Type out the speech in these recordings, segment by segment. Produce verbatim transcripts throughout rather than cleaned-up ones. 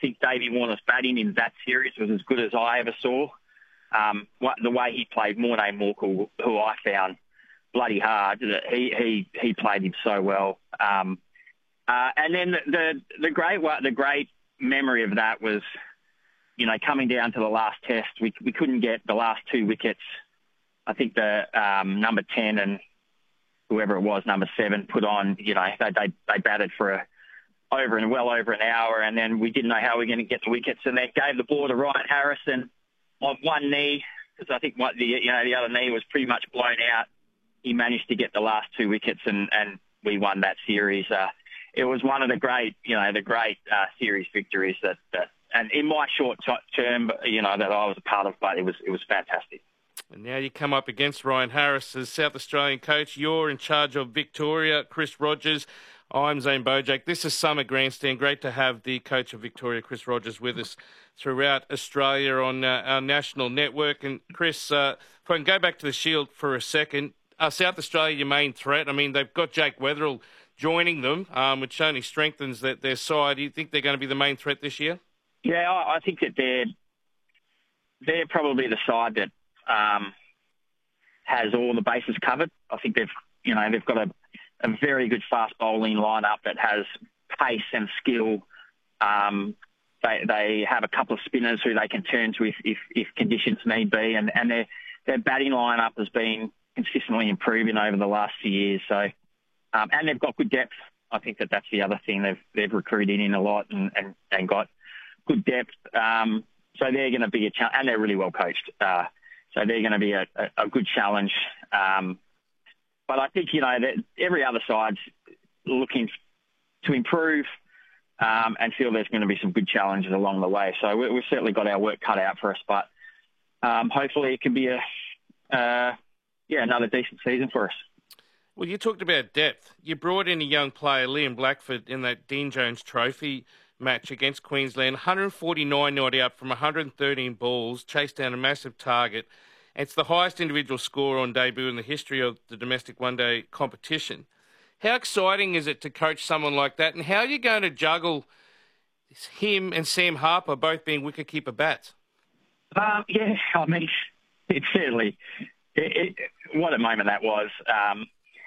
think Davey Warner's batting in that series was as good as I ever saw. Um, what, the way he played Morné Morkel, who I found bloody hard, he he he played him so well. Um, uh, and then the, the the great the great memory of that was, you know, coming down to the last test, we we couldn't get the last two wickets. I think the um, number ten and whoever it was, number seven, put on. You know, they they, they batted for a, over and well over an hour, and then we didn't know how we were going to get the wickets, and they gave the ball to Ryan Harrison on one knee, because I think what the you know the other knee was pretty much blown out. He managed to get the last two wickets, and, and we won that series. Uh, it was one of the great, you know, the great uh, series victories that, that, and in my short t- term, you know, that I was a part of, but it was it was fantastic. And now you come up against Ryan Harris as South Australian coach. You're in charge of Victoria, Chris Rogers. I'm Zane Bojack. This is Summer Grandstand. Great to have the coach of Victoria, Chris Rogers, with us throughout Australia on uh, our national network. And Chris, uh, if I can go back to the Shield for a second, uh, South Australia, your main threat. I mean, they've got Jake Weatherill joining them, um, which only strengthens that, their side. Do you think they're going to be the main threat this year? Yeah, I, I think that they're they're probably the side that um, has all the bases covered. I think they've you know they've got a a very good fast bowling lineup that has pace and skill. Um, they they have a couple of spinners who they can turn to if if, if conditions need be, and, and their their batting lineup has been consistently improving over the last few years. So, um, and they've got good depth. I think that that's the other thing. They've they've recruited in a lot and, and, and got good depth. Um, so they're going to be a challenge, and they're really well coached. Uh, so they're going to be a, a, a good challenge. Um, But I think, you know, that every other side's looking to improve um, and feel there's going to be some good challenges along the way. So we, we've certainly got our work cut out for us, but um, hopefully it can be a, uh, yeah, another decent season for us. Well, you talked about depth. You brought in a young player, Liam Blackford, in that Dean Jones Trophy match against Queensland, one forty-nine not out from one hundred thirteen balls, chased down a massive target. It's the highest individual score on debut in the history of the domestic one-day competition. How exciting is it to coach someone like that, and how are you going to juggle him and Sam Harper both being wicketkeeper bats? Um, yeah, I mean, it certainly, it, it, what a moment that was. Um,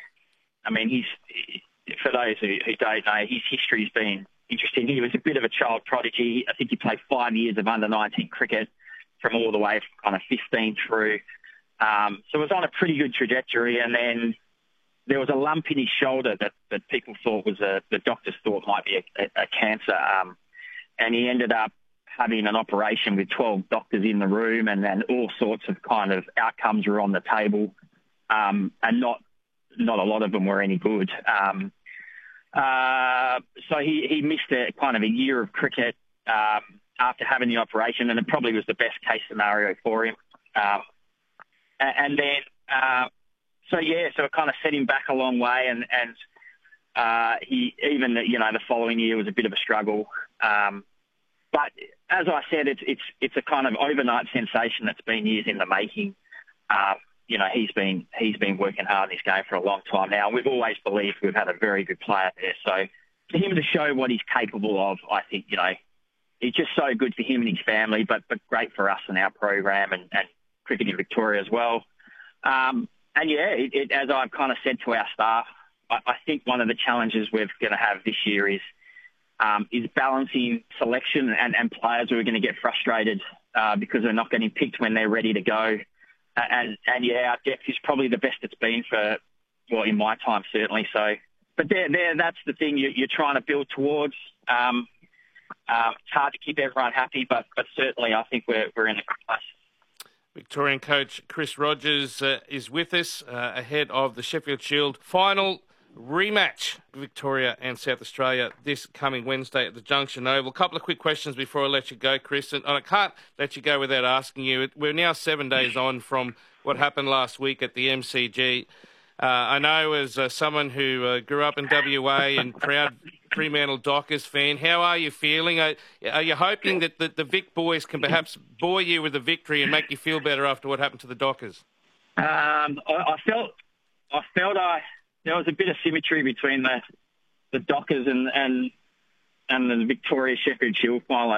I mean, he's, for those who, who don't know, his history's been interesting. He was a bit of a child prodigy. I think he played five years of under nineteen cricket, from all the way from kind of fifteen through. Um, so it was on a pretty good trajectory, and then there was a lump in his shoulder that, that people thought was a, the doctors thought might be a, a, a cancer. Um, and he ended up having an operation with twelve doctors in the room, and then all sorts of kind of outcomes were on the table. Um, and not, not a lot of them were any good. Um, uh, so he, he missed a kind of a year of cricket, um, after having the operation, and it probably was the best case scenario for him. Um, and, and then, uh, so yeah, so it kind of set him back a long way, and, and uh, he, even, you know, the following year was a bit of a struggle. Um, but as I said, it's, it's, it's a kind of overnight sensation that's been years in the making. Um, you know, he's been, he's been working hard in this game for a long time now. We've always believed we've had a very good player there. So for him to show what he's capable of, I think, you know, it's just so good for him and his family, but but great for us and our program and, and cricket in Victoria as well. Um, and yeah, it, it, as I've kind of said to our staff, I, I think one of the challenges we're going to have this year is um, is balancing selection and, and players who are going to get frustrated uh, because they're not getting picked when they're ready to go. And and yeah, our depth is probably the best it's been for, well, in my time certainly. So, but there, there, that's the thing you, you're trying to build towards. Um, Um, it's hard to keep everyone happy, but, but certainly I think we're we're in a good place. Victorian coach Chris Rogers uh, is with us uh, ahead of the Sheffield Shield final rematch, Victoria and South Australia, this coming Wednesday at the Junction Oval. A couple of quick questions before I let you go, Chris, and I can't let you go without asking you. We're now seven days on from what happened last week at the M C G. Uh, I know as uh, someone who uh, grew up in W A and proud Fremantle Dockers fan, how are you feeling? Are, are you hoping that the, the Vic boys can perhaps buoy you with a victory and make you feel better after what happened to the Dockers? Um, I, I felt I felt I there was a bit of symmetry between the the Dockers and and and the Victoria Sheffield Shield final.